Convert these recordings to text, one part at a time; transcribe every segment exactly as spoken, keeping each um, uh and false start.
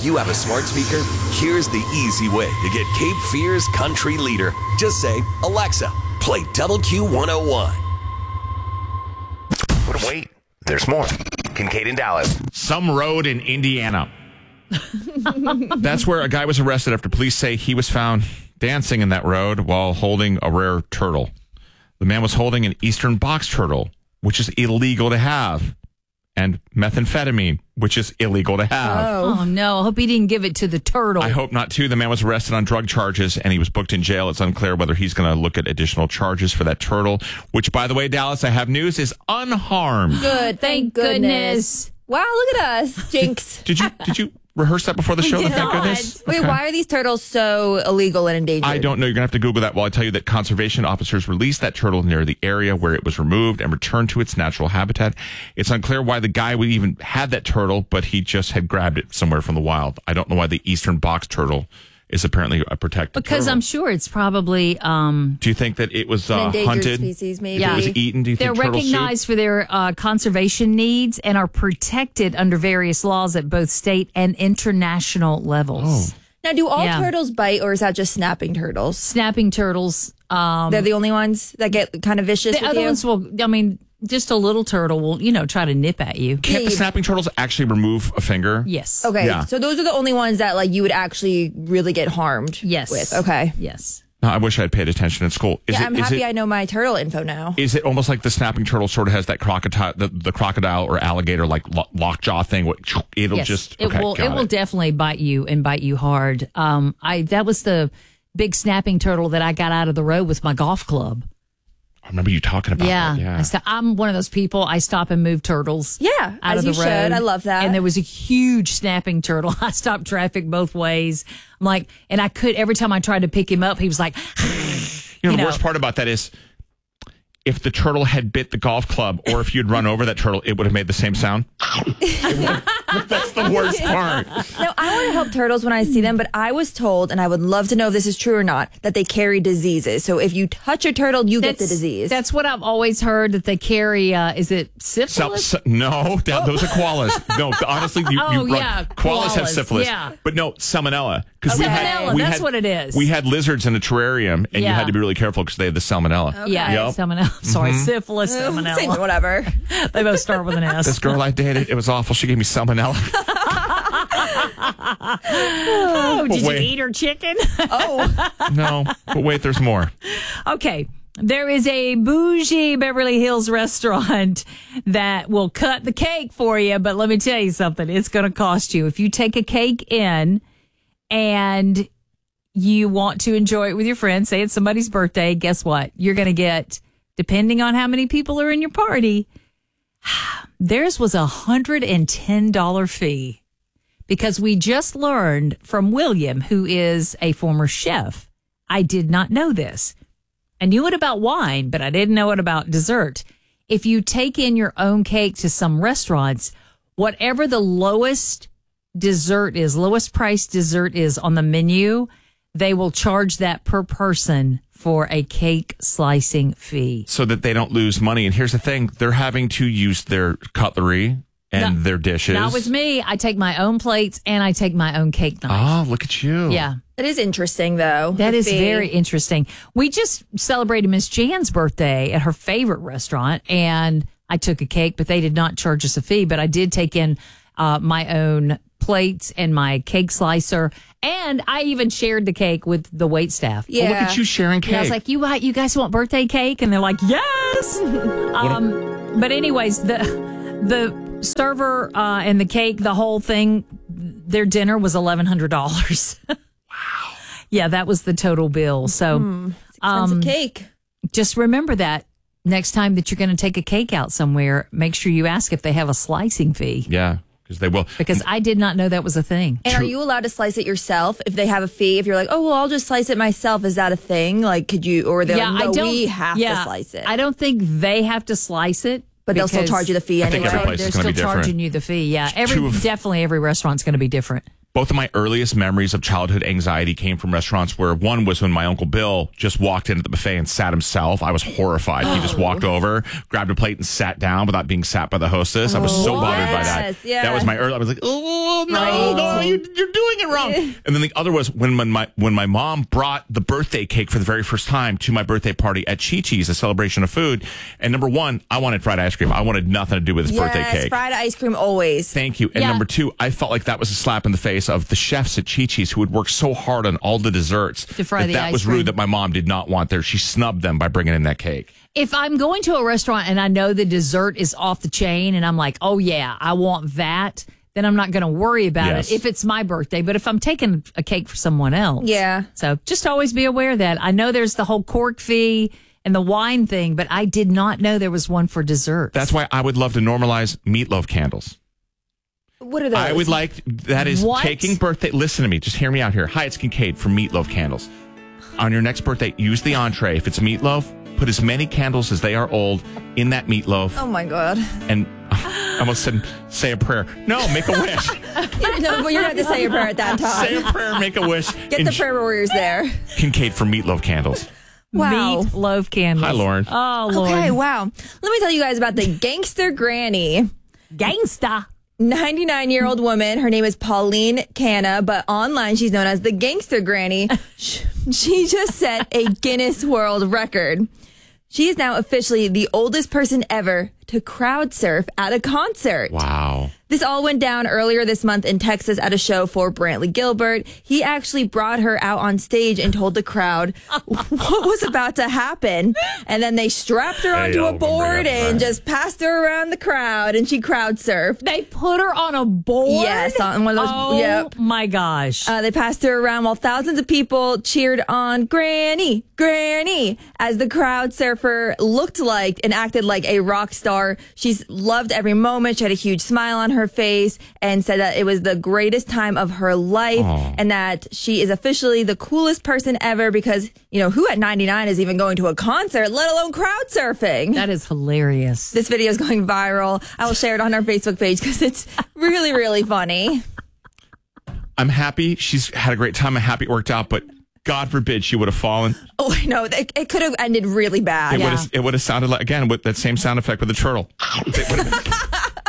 If you have a smart speaker, here's the easy way to get Cape Fear's country leader. Just say, Alexa, play Double Q one oh one. But wait, there's more. Kincaid in Dallas. Some road in Indiana. That's where a guy was arrested after police say he was found dancing in that road while holding a rare turtle. The man was holding an eastern box turtle, which is illegal to have, and methamphetamine, which is illegal to have. Oh. oh, no. I hope he didn't give it to the turtle. I hope not, too. The man was arrested on drug charges, and he was booked in jail. It's unclear whether he's going to look at additional charges for that turtle, which, by the way, Dallas, I have news, is unharmed. Good. Thank goodness. Wow, look at us. Jinx. Did you Did you rehearse that before the show? did Thank not. goodness. Wait, Okay. why are these turtles so illegal and endangered? I don't know. You're going to have to Google that while I tell you that conservation officers released that turtle near the area where it was removed and returned to its natural habitat. It's unclear why the guy would even had that turtle, but he just had grabbed it somewhere from the wild. I don't know why the eastern box turtle is apparently a protected Because turtle. I'm sure it's probably... Um, Do you think that it was uh, An endangered hunted? species, maybe. Yeah. It was eaten? Do you They're think turtle recognized soup? for their uh, conservation needs and are protected under various laws at both state and international levels. Oh. Now, do all Yeah. turtles bite, or is that just snapping turtles? Snapping turtles. Um, They're the only ones that get kind of vicious the with other you? ones will, I mean, just a little turtle will, you know, try to nip at you. Can't the snapping turtles actually remove a finger? Yes. Okay, Yeah. so those are the only ones that like you would actually really get harmed Yes. with. Okay. Yes. No, I wish I had paid attention in school. Is Yeah, it, I'm is happy it, I know my turtle info now. Is it almost like the snapping turtle sort of has that crocodile, the, the crocodile or alligator like lo- lockjaw thing? What it'll yes. just it okay, will. got It will definitely bite you and bite you hard. Um, I that was the big snapping turtle that I got out of the road with my golf club. I remember you talking about Yeah, that. Yeah. I st- I'm one of those people. I stop and move turtles. Yeah, out as of the you road. should. I love that. And there was a huge snapping turtle. I stopped traffic both ways. I'm like, and I could every time I tried to pick him up, he was like, you know, you the know. worst part about that is if the turtle had bit the golf club or if you'd run over that turtle, it would have made the same sound. That's the worst part. Now, I want to help turtles when I see them, but I was told, and I would love to know if this is true or not, that they carry diseases. So if you touch a turtle, you get the disease. That's what I've always heard, that they carry. Uh, is it So, syphilis? so- no, that, those are koalas. No, honestly, you, Oh, you yeah, koalas have koalas, syphilis. yeah. But no, salmonella. Because Oh, salmonella, that's what it is. We had lizards in a terrarium, and you Yeah. had to be really careful because they had the salmonella. Yeah, Yep. salmonella. Sorry, syphilis, Same, salmonella. whatever. They both start with an S. This girl I dated, it was awful. She gave me salmonella. Oh, did wait. you eat her chicken? Oh, No, but wait, there's more. Okay. There is a bougie Beverly Hills restaurant that will cut the cake for you, but let me tell you something. It's going to cost you. If you take a cake in and you want to enjoy it with your friends, say it's somebody's birthday, guess what? You're going to get, depending on how many people are in your party, theirs was a one hundred ten dollars fee. Because we just learned from William, who is a former chef. I did not know this. I knew it about wine, but I didn't know it about dessert. If you take in your own cake to some restaurants, whatever the lowest dessert is, lowest price dessert is on the menu, they will charge that per person for a cake slicing fee. So that they don't lose money. And here's the thing, they're having to use their cutlery and No, their dishes. Not with me. I take my own plates and I take my own cake knife. Oh, look at you. Yeah. that is interesting, though. That the is fee. very interesting. We just celebrated Miss Jan's birthday at her favorite restaurant, and I took a cake, but they did not charge us a fee. But I did take in uh, my own plates and my cake slicer, and I even shared the cake with the wait staff. Yeah. Oh, look at you sharing cake. Yeah, I was like, "You, you guys want birthday cake?" And they're like, "Yes." um, but anyways, the the server uh, and the cake, the whole thing, their dinner was eleven hundred dollars. Wow. Yeah, that was the total bill. So Expensive um, cake. just remember that next time that you're going to take a cake out somewhere, make sure you ask if they have a slicing fee, Yeah, because they will. because I did not know that was a thing. And are you allowed to slice it yourself if they have a fee? If you're like, oh, well, I'll just slice it myself. Is that a thing? Like, could you, or they're like, no, we have yeah, to slice it. I don't think they have to slice it. But they'll still because charge you the fee I think anyway. every place They're is gonna still be different. charging you the fee. Yeah, every Two of- definitely every restaurant's going to be different. Both of my earliest memories of childhood anxiety came from restaurants where one was when my Uncle Bill just walked into the buffet and sat himself. I was horrified. Oh. He just walked over, grabbed a plate and sat down without being sat by the hostess. I was so oh, bothered yes, by that. Yeah. That was my early, I was like, oh, no, right. no, you, you're doing it wrong. And then the other was when my, when my mom brought the birthday cake for the very first time to my birthday party at Chi-Chi's, a celebration of food. And number one, I wanted fried ice cream. I wanted nothing to do with this yes, birthday cake. fried ice cream always. Thank you. And yeah. number two, I felt like that was a slap in the face of the chefs at Chi-Chi's who would work so hard on all the desserts. To fry that, the that ice was cream. rude that my mom did not want there. She snubbed them by bringing in that cake. If I'm going to a restaurant and I know the dessert is off the chain and I'm like, oh, yeah, I want that, then I'm not going to worry about Yes. it if it's my birthday. But if I'm taking a cake for someone else. Yeah. So just always be aware of that. I know there's the whole cork fee and the wine thing, but I did not know there was one for dessert. That's why I would love to normalize meatloaf candles. What are those? I would like, that is What? taking birthday, listen to me, just hear me out here. Hi, it's Kincaid from Meatloaf Candles. On your next birthday, use the entree. If it's meatloaf, put as many candles as they are old in that meatloaf. Oh my God. And I almost said, say a prayer. No, make a wish. Yeah, no, well, you're going to have to say your prayer at that time. Say a prayer, make a wish. Get the And prayer warriors there. Kincaid from Meatloaf Candles. Wow. Meat loaf candles. Hi, Lauren. Oh, Lord. Okay, wow. Let me tell you guys about the gangster granny. Gangsta. ninety-nine-year-old woman. Her name is Pauline Canna, but online she's known as the gangster granny. She just set a Guinness World Record. She is now officially the oldest person ever to crowd surf at a concert. Wow. This all went down earlier this month in Texas at a show for Brantley Gilbert. He actually brought her out on stage and told the crowd what was about to happen. And then they strapped her Hey, onto y'all a board bring up and that. just passed her around the crowd, and she crowd surfed. They put her on a board? Yes, on one of those- Oh, yep. my gosh. Uh, they passed her around while thousands of people cheered on Granny, Granny, as the crowd surfer looked like and acted like a rock star. She's loved every moment. She had a huge smile on her face and said that it was the greatest time of her life. Aww. And that she is officially the coolest person ever because, you know, who at ninety-nine is even going to a concert, let alone crowd surfing? That is hilarious. This video is going viral. I will share it on our Facebook page because it's really, really funny. I'm happy she's had a great time. I'm happy it worked out, but God forbid she would have fallen. Oh, I know. It, it could have ended really bad. It Yeah. would have it would have sounded like, again, with that same sound effect with the turtle. It would have been-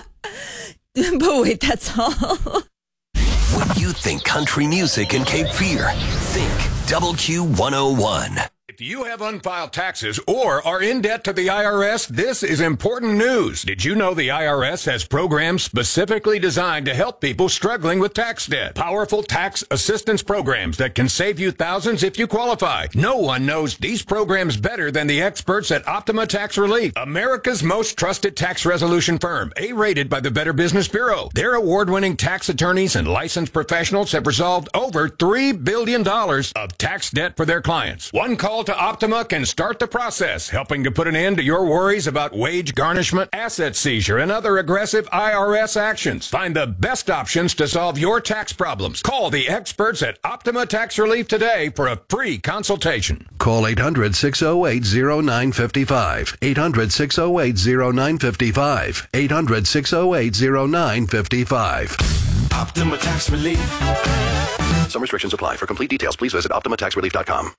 But wait, that's all. When you think country music and Cape Fear, think Double Q one oh one. If you have unfiled taxes or are in debt to the I R S, this is important news. Did you know the I R S has programs specifically designed to help people struggling with tax debt? Powerful tax assistance programs that can save you thousands if you qualify. No one knows these programs better than the experts at Optima Tax Relief, America's most trusted tax resolution firm, A-rated by the Better Business Bureau. Their award-winning tax attorneys and licensed professionals have resolved over three billion dollars of tax debt for their clients. One call to Optima can start the process, helping to put an end to your worries about wage garnishment, asset seizure, and other aggressive I R S actions. Find the best options to solve your tax problems. Call the experts at Optima Tax Relief today for a free consultation. Call eight hundred, six oh eight, oh nine five five. eight hundred, six oh eight, oh nine five five. eight hundred, six oh eight, oh nine five five. Optima Tax Relief. Some restrictions apply. For complete details, please visit optima tax relief dot com.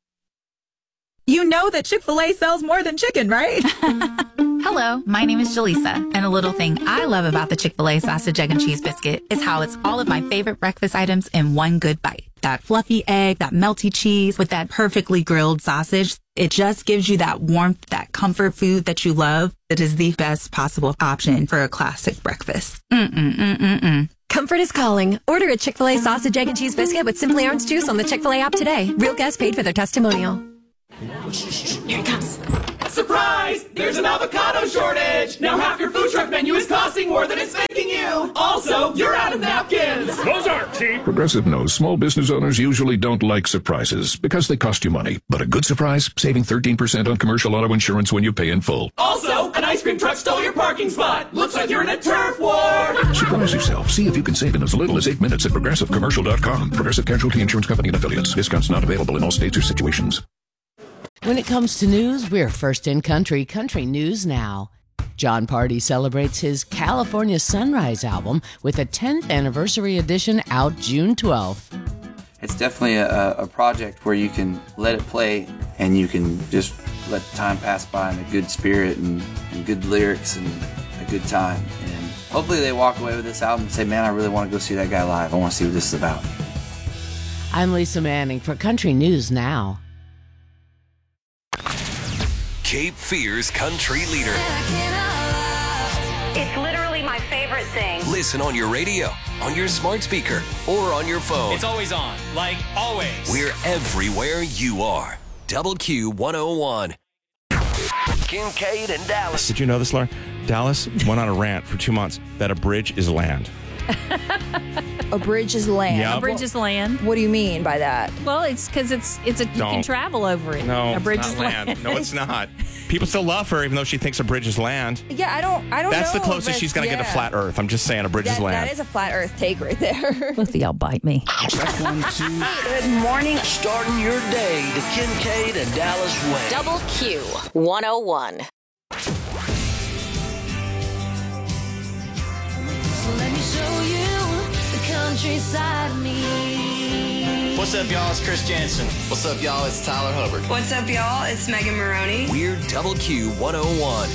You know that Chick-fil-A sells more than chicken, right? Hello, my name is Jaleesa, and a little thing I love about the Chick-fil-A sausage, egg, and cheese biscuit is how it's all of my favorite breakfast items in one good bite. That fluffy egg, that melty cheese with that perfectly grilled sausage. It just gives you that warmth, that comfort food that you love. That is the best possible option for a classic breakfast. Mm-mm-mm-mm-mm. Comfort is calling. Order a Chick-fil-A sausage, egg, and cheese biscuit with Simply Orange Juice on the Chick-fil-A app today. Real guests paid for their testimonial. Here it comes. Surprise! There's an avocado shortage! Now half your food truck menu is costing more than it's making you! Also, you're out of napkins! Those aren't cheap. Progressive knows small business owners usually don't like surprises because they cost you money. But a good surprise, saving thirteen percent on commercial auto insurance when you pay in full. Also, an ice cream truck stole your parking spot! Looks like you're in a turf war! Surprise yourself. See if you can save in as little as eight minutes at progressive commercial dot com. Progressive Casualty Insurance Company and Affiliates. Discounts not available in all states or situations. When it comes to news, we're first in country, Country News Now. John Party celebrates his California Sunrise album with a tenth anniversary edition out June twelfth. It's definitely a, a project where you can let it play and you can just let time pass by in a good spirit and, and good lyrics and a good time. And hopefully they walk away with this album and say, man, I really want to go see that guy live. I want to see what this is about. I'm Lisa Manning for Country News Now. Cape Fear's country leader. It's literally my favorite thing. Listen on your radio, on your smart speaker, or on your phone. It's always on, like always. We're everywhere you are. Double Q one oh one. Kincaid and Dallas. Did you know this, Laura? Dallas went on a rant for two months that a bridge is land. A bridge is land. Yep. A bridge is land. What do you mean by that? Well, it's because it's it's a you Don't. can travel over it. No, a bridge it's is not land. land. No, it's not. People still love her, even though she thinks a bridge is land. Yeah, I don't. I don't. That's know the closest if she's going to yeah. get a flat Earth. I'm just saying, a bridge That, is land. that is a flat Earth take right there. Both of y'all bite me. That's one, two. Good morning. Starting your day the Kincaid and Dallas way. Double Q one oh one. So let me show you the countryside of me. What's up, y'all? It's Chris Jansen. What's up, y'all? It's Tyler Hubbard. What's up, y'all? It's Megan Maroney. We're Double Q one oh one.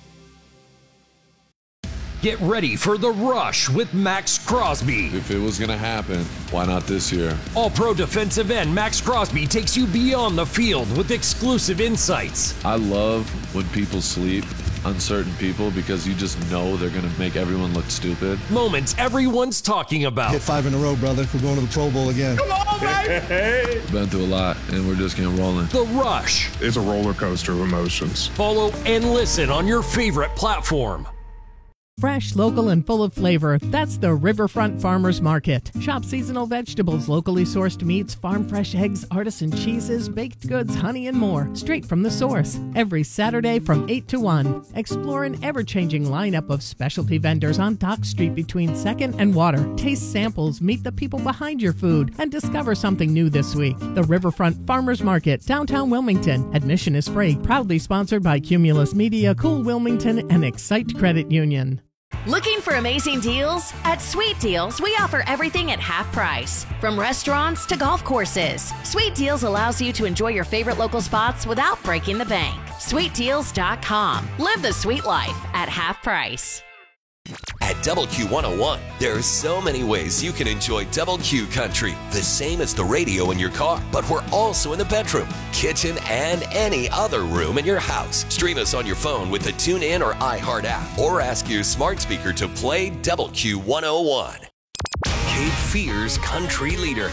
Get ready for The Rush with Max Crosby. If it was going to happen, why not this year? All-pro defensive end Max Crosby takes you beyond the field with exclusive insights. I love when people sleep on certain people because you just know they're going to make everyone look stupid. Moments everyone's talking about. Hit five in a row, brother. We're going to the Pro Bowl again. Come on, baby! Been through a lot, and we're just getting rolling. The Rush. It's a roller coaster of emotions. Follow and listen on your favorite platform. Fresh, local, and full of flavor. That's the Riverfront Farmers Market. Shop seasonal vegetables, locally sourced meats, farm fresh eggs, artisan cheeses, baked goods, honey, and more. Straight from the source. Every Saturday from eight to one. Explore an ever-changing lineup of specialty vendors on Dock Street between second and Water. Taste samples, meet the people behind your food, and discover something new this week. The Riverfront Farmers Market, downtown Wilmington. Admission is free. Proudly sponsored by Cumulus Media, Cool Wilmington, and Excite Credit Union. Looking for amazing deals? At Sweet Deals, we offer everything at half price. From restaurants to golf courses. Sweet Deals allows you to enjoy your favorite local spots without breaking the bank. sweet deals dot com. Live the sweet life at half price. At Double Q one oh one, there are so many ways you can enjoy Double Q Country, the same as the radio in your car, but we're also in the bedroom, kitchen, and any other room in your house. Stream us on your phone with the TuneIn or iHeart app, or ask your smart speaker to play Double Q one oh one. Cape Fear's country leader.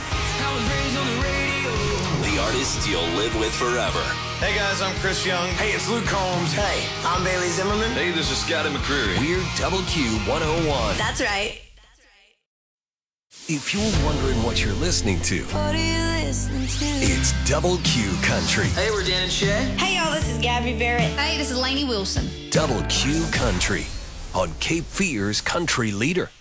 The artist you'll live with forever. Hey guys, I'm Chris Young. Hey, it's Luke Combs. Hey, I'm Bailey Zimmerman. Hey, this is Scotty McCreery. We're Double Q one oh one. That's right. If you're wondering what you're listening to, What are you listening to? it's Double Q Country. Hey, we're Dan and Shay. Hey, y'all, this is Gabby Barrett. Hey, this is Lainey Wilson. Double Q Country on Cape Fear's country leader.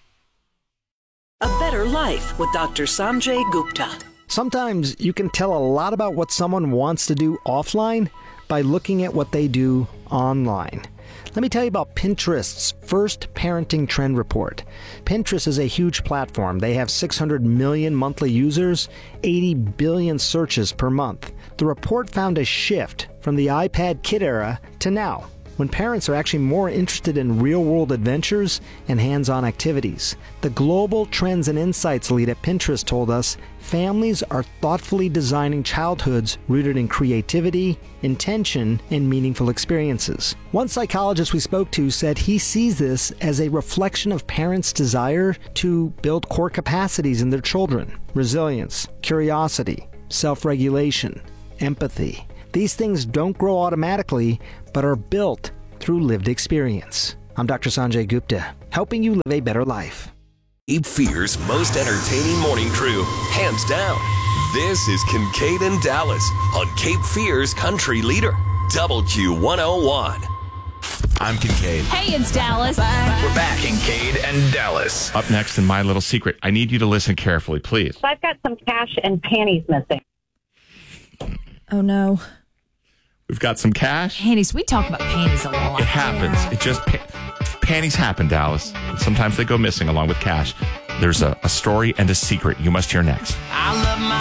A Better Life with Doctor Sanjay Gupta. Sometimes you can tell a lot about what someone wants to do offline by looking at what they do online. Let me tell you about Pinterest's first parenting trend report. Pinterest is a huge platform. They have six hundred million monthly users, eighty billion searches per month. The report found a shift from the iPad kid era to now, when parents are actually more interested in real-world adventures and hands-on activities. The Global Trends and Insights lead at Pinterest told us families are thoughtfully designing childhoods rooted in creativity, intention, and meaningful experiences. One psychologist we spoke to said he sees this as a reflection of parents' desire to build core capacities in their children: resilience, curiosity, self-regulation, empathy. These things don't grow automatically, but are built through lived experience. I'm Doctor Sanjay Gupta, helping you live a better life. Cape Fear's most entertaining morning crew, hands down. This is Kincaid and Dallas on Cape Fear's country leader, Double Q one oh one. I'm Kincaid. Hey, it's Dallas. We're back, Kincaid and Dallas. Up next in My Little Secret, I need you to listen carefully, please. So I've got some cash and panties missing. Oh, no. We've got some cash. Panties. We talk about panties a lot. It happens. It just, pa- panties happen, Dallas. Sometimes they go missing along with cash. There's a, a story and a secret you must hear next. I love my